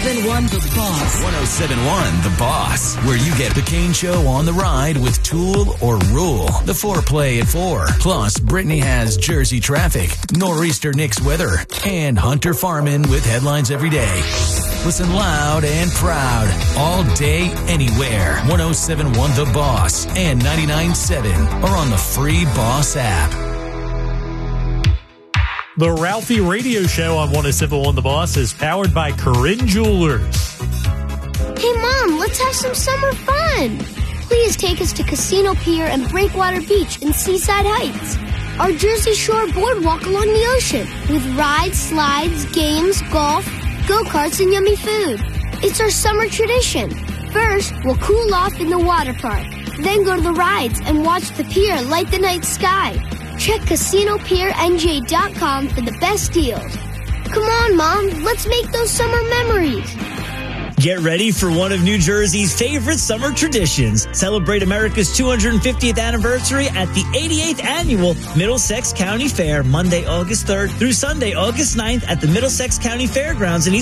1071 The Boss. 1071 The Boss, where you get the Kane Show on the ride with Tool or Rule. The foreplay at 4. Plus, Brittany has Jersey traffic, Nor'easter Knicks weather, and Hunter Farman with headlines every day. Listen loud and proud, all day, anywhere. 1071 The Boss and 99.7 are on the free Boss app. The Ralphie Radio Show on 1071 The Boss is powered by Corinne Jewelers. Hey, Mom, let's have some summer fun. Please take us to Casino Pier and Breakwater Beach in Seaside Heights. Our Jersey Shore boardwalk along the ocean with rides, slides, games, golf, go-karts, and yummy food. It's our summer tradition. First, we'll cool off in the water park. Then go to the rides and watch the pier light the night sky. Check CasinoPierNJ.com for the best deals. Come on, Mom. Let's make those summer memories. Get ready for one of New Jersey's favorite summer traditions. Celebrate America's 250th anniversary at the 88th Annual Middlesex County Fair, Monday, August 3rd through Sunday, August 9th at the Middlesex County Fairgrounds in